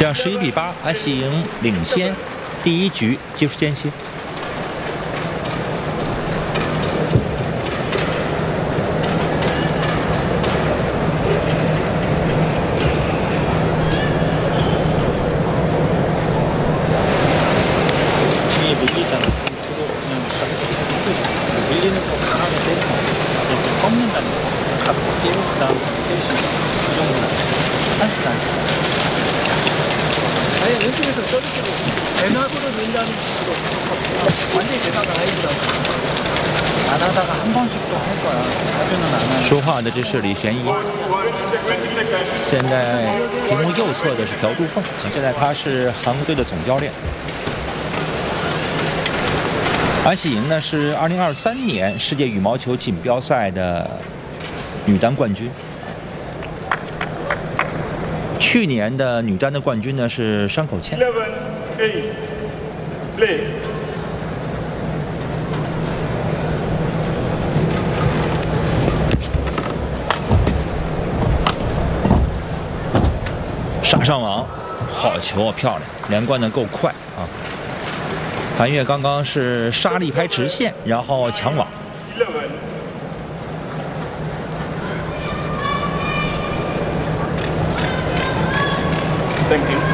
这样11比8，安喜莹领先第一局技术间歇。 밀리잖아. 밑으로 그냥 가볍게 밀리고 밀리는 거 강하게 때리고 이렇게 꺾는다는 거. 가볍게 때리고 그 다음에 때리시면 그 정도는 산시간. 아니 왼쪽에서 서비스로 대나무를 넣는다는 식으로 완전히 대나가 아니더라고. 안 하다가 한 번씩 또 할 거야. 자주는 안 하는. 说话的这是李玄一，现在屏幕右侧的是朴柱凤，现在他是韩国队的总教练。安喜莹呢是2023年世界羽毛球锦标赛的女单冠军，去年的女单的冠军呢是山口茜。杀上网，好球啊，漂亮，连贯的够快啊！韩悦刚刚是杀了一拍直线，然后抢网。 Thank you.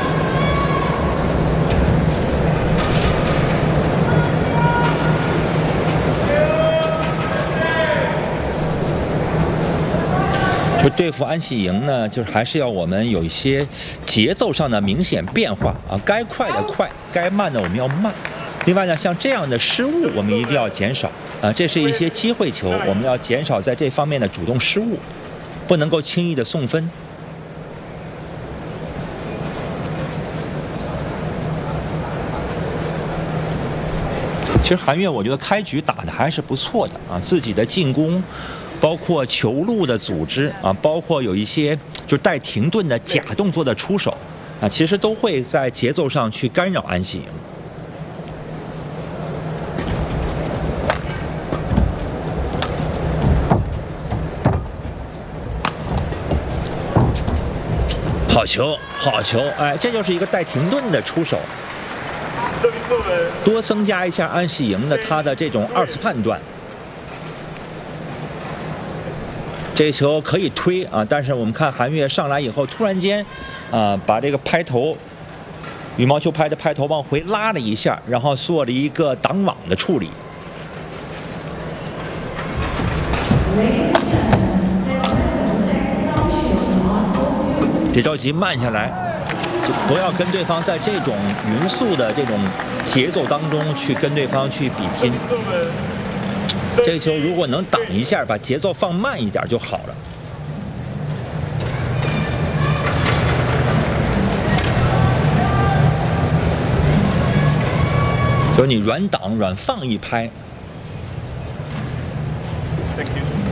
就对付安喜莹呢，就是还是要我们有一些节奏上的明显变化啊，该快的快，该慢的我们要慢。另外呢，像这样的失误我们一定要减少啊，这是一些机会球，我们要减少在这方面的主动失误，不能够轻易的送分。其实韩悦我觉得开局打的还是不错的啊，自己的进攻。包括球路的组织啊，包括有一些就是带停顿的假动作的出手啊，其实都会在节奏上去干扰安喜莹。好球，好球！哎，这就是一个带停顿的出手，多增加一下安喜莹的她的这种二次判断。这球可以推啊，但是我们看韩悦上来以后，突然间，把这个拍头，羽毛球拍的拍头往回拉了一下，然后做了一个挡网的处理。别着急，慢下来，就不要跟对方在这种匀速的这种节奏当中去跟对方去比拼。这个球如果能挡一下，把节奏放慢一点就好了。就是你软挡软放一拍。 Thank you.